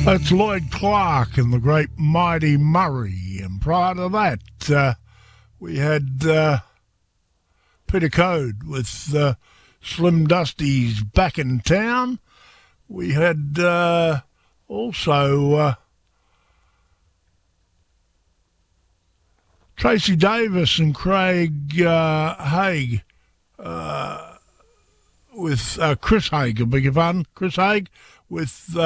That's Lloyd Clark and the Great Mighty Murray. And prior to that, we had Peter Code with Slim Dusty's Back in Town. We had also Tracy Davis and Craig Haig with Chris Haig, I beg your pardon, Chris Haig with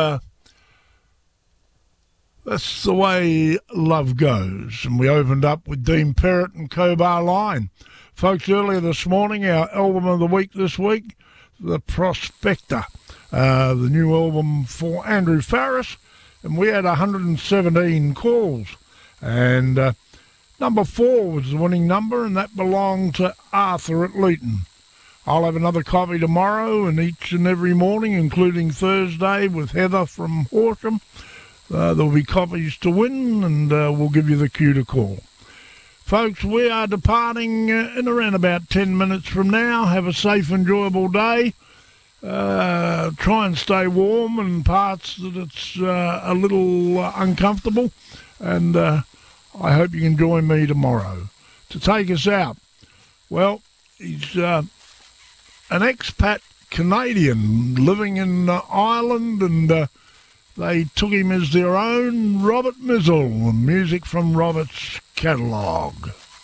That's the Way Love Goes. And we opened up with Dean Perrott and Cobar Line. Folks, earlier this morning, our album of the week this week, The Prospector, the new album for Andrew Farris, and we had 117 calls. And number 4 was the winning number, and that belonged to Arthur at Leeton. I'll have another copy tomorrow and each and every morning, including Thursday with Heather from Horsham. There'll be copies to win, and we'll give you the cue to call. Folks, we are departing in around about 10 minutes from now. Have a safe, enjoyable day. Try and stay warm in parts that it's a little uncomfortable. And I hope you can join me tomorrow. To take us out, well, he's an expat Canadian living in Ireland, and they took him as their own, Robert Mizzle, and music from Robert's catalogue.